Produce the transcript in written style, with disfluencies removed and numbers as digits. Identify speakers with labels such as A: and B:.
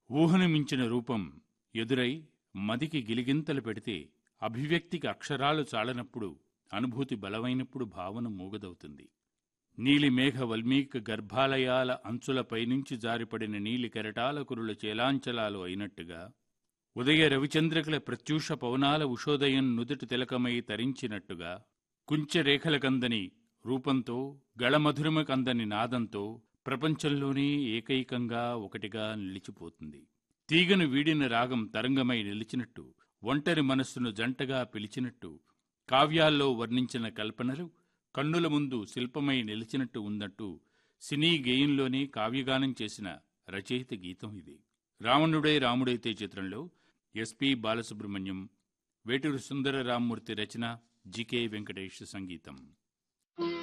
A: ఊహను మించిన రూపం ఎదురై మదికి గిలిగింతలు పెడితే, అభివ్యక్తికి అక్షరాలు చాలనప్పుడు, అనుభూతి బలమైనప్పుడు భావన మూగదవుతుంది. నీలిమేఘ వల్మీక గర్భాలయాల అంచులపైనుంచి జారిపడిన నీలి కెరటాల కురుల చేలాంచలాలు అయినట్టుగా, ఉదయ రవిచంద్రికల ప్రత్యూష పవనాల ఉషోదయం నుదుటి తిలకమై తరించినట్టుగా, కుంచెరేఖల కందని రూపంతో, గళమధురమ కందని నాదంతో ప్రపంచంలోనే ఏకైకంగా ఒకటిగా నిలిచిపోతుంది. తీగను వీడిన రాగం తరంగమై నిలిచినట్టు, ఒంటరి మనస్సును జంటగా పిలిచినట్టు, కావ్యాల్లో వర్ణించిన కల్పనలు కన్నుల ముందు శిల్పమై నిలిచినట్టు ఉందంటూ సినీ గేయంలోనే కావ్యగానం చేసిన రచయిత గీతం ఇది. రావణుడే రాముడైతే చిత్రంలో ఎస్పి బాలసుబ్రహ్మణ్యం, వేటూరి సుందర రామ్మూర్తి రచన, జికే వెంకటేష్ సంగీతం.